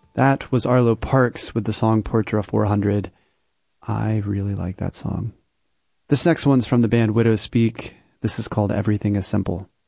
That was Arlo Parks with the song Portra 400. I really like that song. This next one's from the band Widows Speak. This is called Everything is Simple.